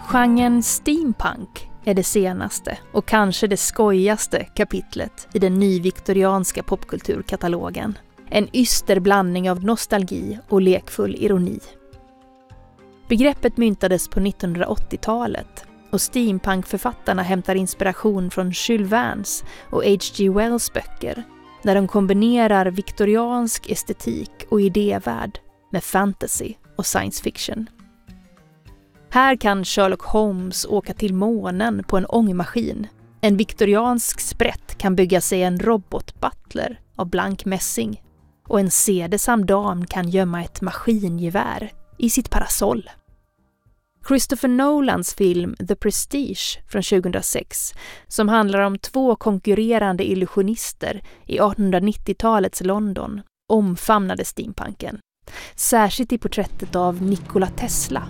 Genren steampunk är det senaste och kanske det skojigaste kapitlet i den nyviktorianska popkulturkatalogen. En yster blandning av nostalgi och lekfull ironi. Begreppet myntades på 1980-talet och steampunkförfattarna hämtar inspiration från Jules Verne's och H.G. Wells böcker där de kombinerar viktoriansk estetik och idévärld med fantasy och science fiction. Här kan Sherlock Holmes åka till månen på en ångmaskin. En viktoriansk sprätt kan bygga sig en robotbutler av blank mässing. Och en sedesam dam kan gömma ett maskingevär i sitt parasoll. Christopher Nolans film The Prestige från 2006, som handlar om två konkurrerande illusionister i 1890-talets London, omfamnade steampunken. Särskilt i porträttet av Nikola Tesla.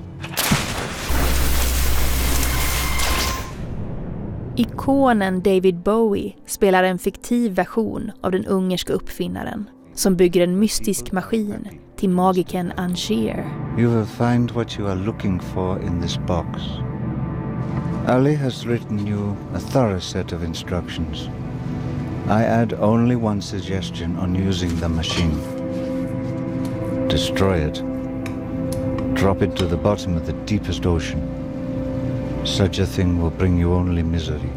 Ikonen David Bowie spelar en fiktiv version av den ungerska uppfinnaren som bygger en mystisk maskin till magiken Angier. You will find what you are looking for in this box. Ali has written you a thorough set of instructions. I add only one suggestion on using the machine. Destroy it. Drop it to the bottom of the deepest ocean. Such a thing will bring you only misery.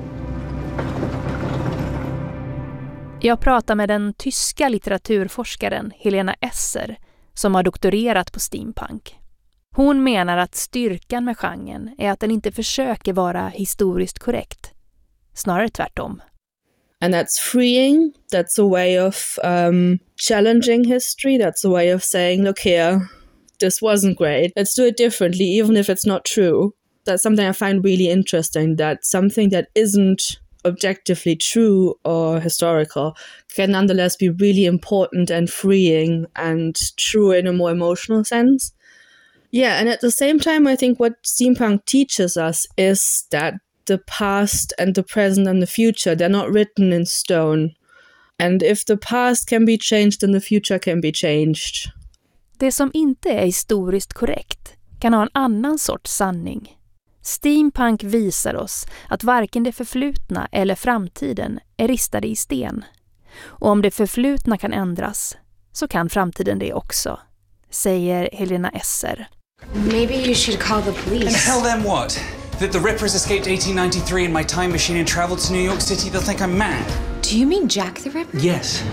Jag pratar med den tyska litteraturforskaren Helena Esser som har doktorerat på steampunk. Hon menar att styrkan med genren är att den inte försöker vara historiskt korrekt. Snarare tvärtom. And that's freeing. That's a way of challenging history. That's a way of saying, look here, this wasn't great. Let's do it differently, even if it's not true. That's something I find really interesting, that something that isn't objectively true or historical can nonetheless be really important and freeing and true in a more emotional sense. Yeah, and at the same time, I think what steampunk teaches us is that the past and the present and the future, they're not written in stone. And if the past can be changed, then the future can be changed. Det som inte är historiskt korrekt kan ha en annan sorts sanning. Steampunk visar oss att varken det förflutna eller framtiden är ristade i sten. Och om det förflutna kan ändras så kan framtiden det också, säger Helena Esser. Maybe you should call the police. And tell them what? That the Rippers escaped 1893 in my time machine and traveled to New York City? They'll think I'm mad. Do you mean Jack the Ripper? Yes.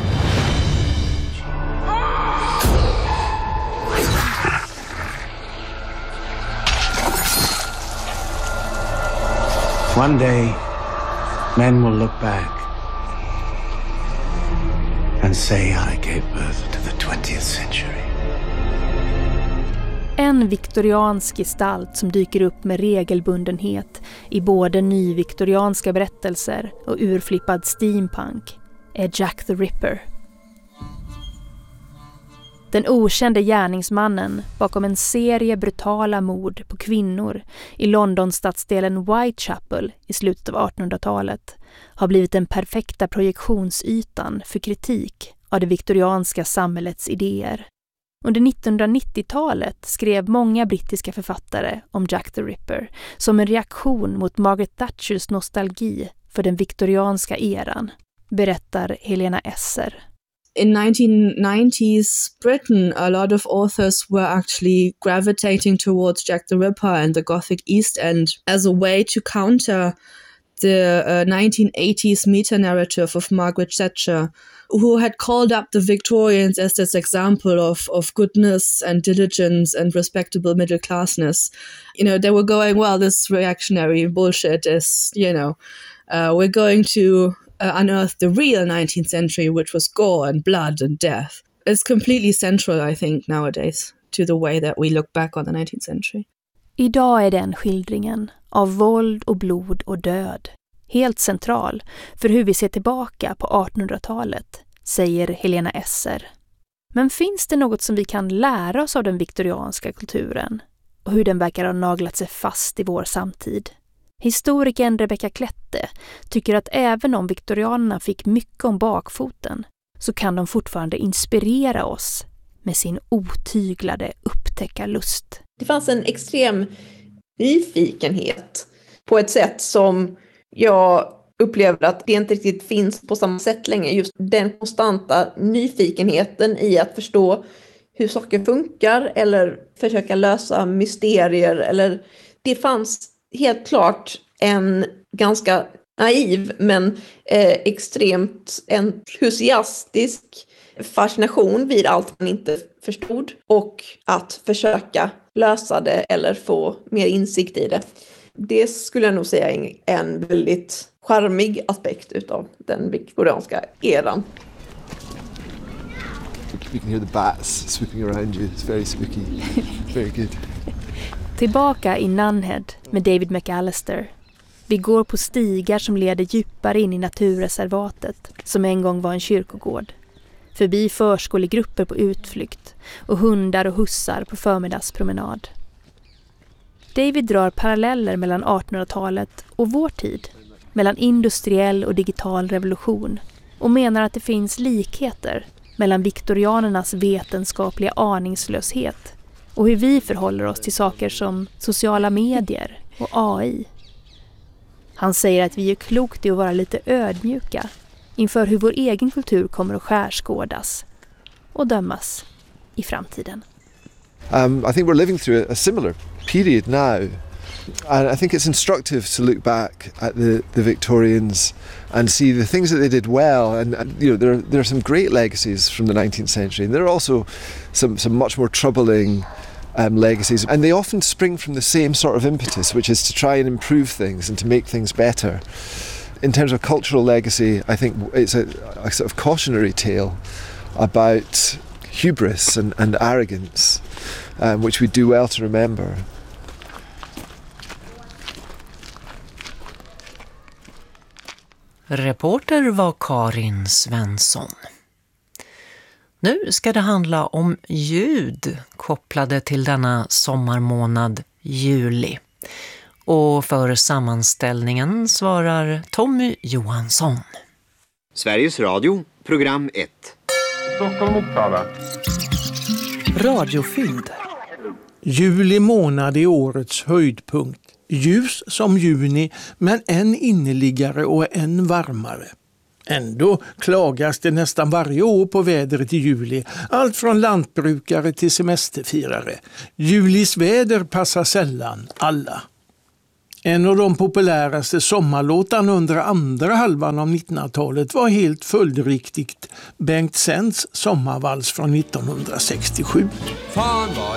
One day, men will look back and say I gave birth to the 20th century. En viktoriansk gestalt som dyker upp med regelbundenhet i både nyviktorianska berättelser och urflippad steampunk är Jack the Ripper. Den okände gärningsmannen bakom en serie brutala mord på kvinnor i Londons stadsdelen Whitechapel i slutet av 1800-talet har blivit den perfekta projektionsytan för kritik av det viktorianska samhällets idéer. Under 1990-talet skrev många brittiska författare om Jack the Ripper som en reaktion mot Margaret Thatchers nostalgi för den viktorianska eran, berättar Helena Esser. In 1990s Britain, a lot of authors were actually gravitating towards Jack the Ripper and the Gothic East End as a way to counter the 1980s meta-narrative of Margaret Thatcher, who had called up the Victorians as this example of goodness and diligence and respectable middle-classness. You know, they were going, well, this reactionary bullshit is, we're going to unearth the real 19th century, which was gore and blood and death. It's completely central, I think, nowadays to the way that we look back on the 19th century. Idag är den skildringen av våld och blod och död helt central för hur vi ser tillbaka på 1800-talet, säger Helena Esser. Men finns det något som vi kan lära oss av den viktorianska kulturen och hur den verkar ha naglat sig fast i vår samtid? Historikern Rebecca Klette tycker att även om viktorianerna fick mycket om bakfoten så kan de fortfarande inspirera oss med sin otyglade upptäckarlust. Det fanns en extrem nyfikenhet på ett sätt som jag upplever att det inte riktigt finns på samma sätt längre. Just den konstanta nyfikenheten i att förstå hur saker funkar eller försöka lösa mysterier. Eller det fanns helt klart en ganska naiv men extremt entusiastisk fascination vid allt man inte förstod och att försöka lösa det eller få mer insikt i det. Det skulle jag nog säga är en väldigt charmig aspekt utav den viktorianska eran. You can hear the bats swooping around you. It's very spooky. Very good. Tillbaka i Nunhead med David McAllister. Vi går på stigar som leder djupare in i naturreservatet, som en gång var en kyrkogård. Förbi förskolegrupper på utflykt och hundar och hussar på förmiddagspromenad. David drar paralleller mellan 1800-talet och vår tid, mellan industriell och digital revolution, och menar att det finns likheter mellan viktorianernas vetenskapliga aningslöshet och hur vi förhåller oss till saker som sociala medier och AI. Han säger att vi gör klokt i att vara lite ödmjuka inför hur vår egen kultur kommer att skärskådas och dömas i framtiden. I think we're living through a similar period now. And I think it's instructive to look back at the Victorians and see the things that they did well. And you know, there are some great legacies from the 19th century. And there are also some much more troubling legacies. And they often spring from the same sort of impetus, which is to try and improve things and to make things better. In terms of cultural legacy, I think it's a sort of cautionary tale about hubris and arrogance, which we do well to remember. Reporter var Karin Svensson. Nu ska det handla om ljud kopplade till denna sommarmånad juli. Och för sammanställningen svarar Tommy Johansson. Sveriges Radio, program 1. Stockholm Uppsala. Radiofynd. Juli månad är årets höjdpunkt. Ljus som juni, men än innerligare och än varmare. Ändå klagas det nästan varje år på vädret i juli, allt från lantbrukare till semesterfirare. Julis väder passar sällan alla. En av de populäraste sommarlåtarna under andra halvan av 1900-talet var helt följdriktigt Bengt Sens sommarvals från 1967. Fan vad